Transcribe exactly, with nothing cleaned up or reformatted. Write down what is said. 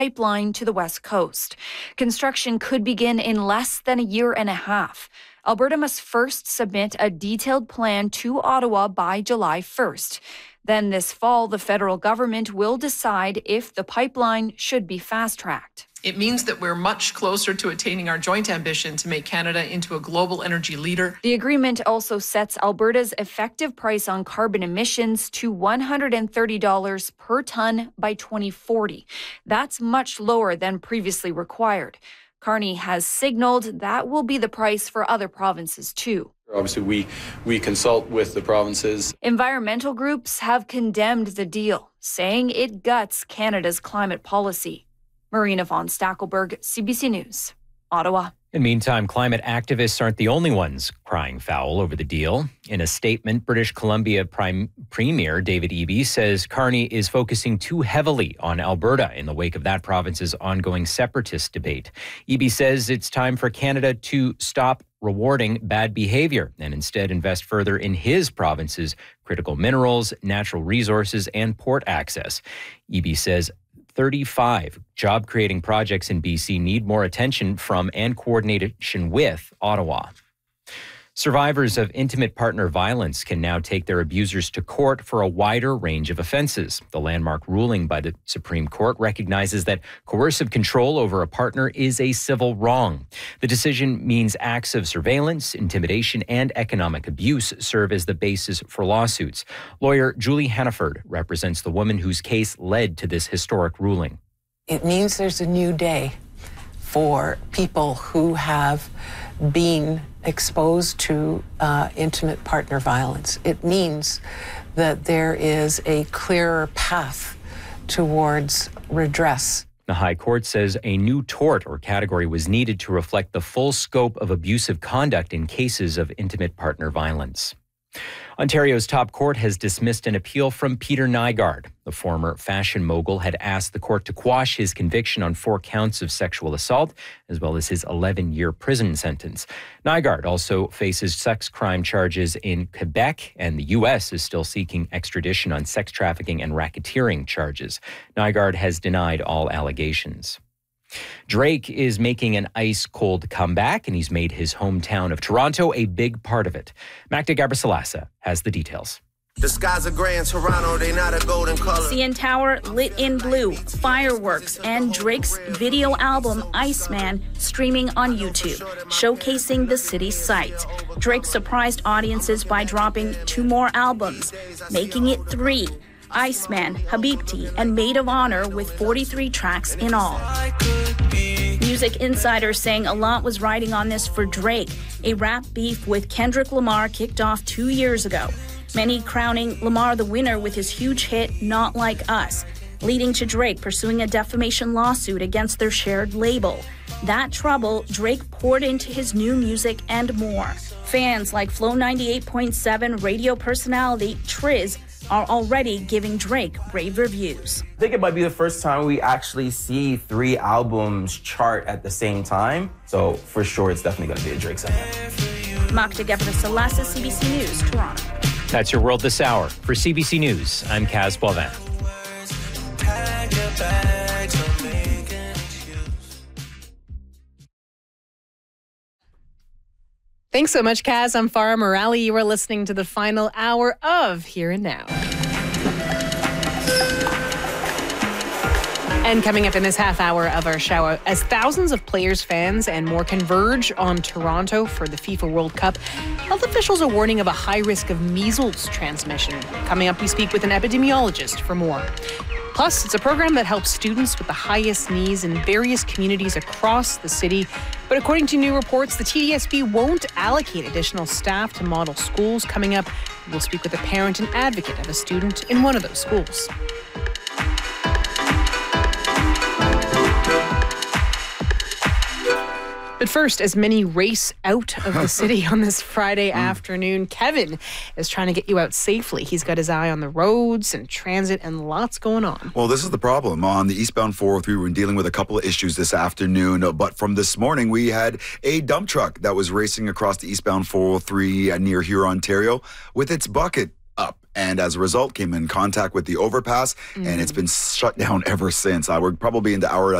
pipeline to the West Coast. Construction could begin in less than a year and a half. Alberta must first submit a detailed plan to Ottawa by July first. Then this fall, the federal government will decide if the pipeline should be fast-tracked. It means that we're much closer to attaining our joint ambition to make Canada into a global energy leader. The agreement also sets Alberta's effective price on carbon emissions to one hundred thirty dollars per tonne by twenty forty. That's much lower than previously required. Carney has signaled that will be the price for other provinces too. Obviously, we, we consult with the provinces. Environmental groups have condemned the deal, saying it guts Canada's climate policy. Marina von Stackelberg, C B C News, Ottawa. In the meantime, climate activists aren't the only ones crying foul over the deal. In a statement, British Columbia Prime Premier David Eby says Carney is focusing too heavily on Alberta in the wake of that province's ongoing separatist debate. Eby says it's time for Canada to stop rewarding bad behavior and instead invest further in his province's critical minerals, natural resources, and port access. Eby says thirty-five job-creating projects in B C need more attention from and coordination with Ottawa. Survivors of intimate partner violence can now take their abusers to court for a wider range of offenses. The landmark ruling by the Supreme Court recognizes that coercive control over a partner is a civil wrong. The decision means acts of surveillance, intimidation, and economic abuse serve as the basis for lawsuits. Lawyer Julie Hannaford represents the woman whose case led to this historic ruling. It means there's a new day for people who have been exposed to uh, intimate partner violence. It means that there is a clearer path towards redress. The High Court says a new tort or category was needed to reflect the full scope of abusive conduct in cases of intimate partner violence. Ontario's top court has dismissed an appeal from Peter Nygard. The former fashion mogul had asked the court to quash his conviction on four counts of sexual assault, as well as his eleven-year prison sentence. Nygard also faces sex crime charges in Quebec, and the U S is still seeking extradition on sex trafficking and racketeering charges. Nygard has denied all allegations. Drake is making an ice-cold comeback, and he's made his hometown of Toronto a big part of it. Magda Gabrisalasa has the details. The skies are gray in Toronto, they not a golden color. C N Tower lit in blue, fireworks, and Drake's video album Iceman streaming on YouTube, showcasing the city's sights. Drake surprised audiences by dropping two more albums, making it three. Iceman, Habibti, and Maid of Honor with forty-three tracks in all. Music insiders saying a lot was riding on this for Drake. A rap beef with Kendrick Lamar kicked off two years ago. Many crowning Lamar the winner with his huge hit, Not Like Us, leading to Drake pursuing a defamation lawsuit against their shared label. That trouble Drake poured into his new music and more. Fans like Flow ninety-eight point seven radio personality Triz are already giving Drake rave reviews. I think it might be the first time we actually see three albums chart at the same time. So for sure, it's definitely going to be a Drake segment. Magda Gabrisalasa, C B C News, Toronto. That's your world this hour. For C B C News, I'm Kaz Boivin. Thanks so much, Kaz. I'm Farah Morali. You are listening to the final hour of Here and Now. And coming up in this half hour of our show, as thousands of players, fans, and more converge on Toronto for the FIFA World Cup, health officials are warning of a high risk of measles transmission. Coming up, we speak with an epidemiologist for more. Plus, it's a program that helps students with the highest needs in various communities across the city. But according to new reports, the T D S B won't allocate additional staff to model schools. Coming up, we'll speak with a parent and advocate of a student in one of those schools. But first, as many race out of the city on this Friday mm. afternoon, Kevin is trying to get you out safely. He's got his eye on the roads and transit and lots going on. Well, this is the problem. On the eastbound four oh three, we're dealing with a couple of issues this afternoon. But from this morning, we had a dump truck that was racing across the eastbound four oh three near Huron, Ontario, with its bucket up. And as a result, came in contact with the overpass, mm-hmm. and it's been shut down ever since. Uh, we're probably into hour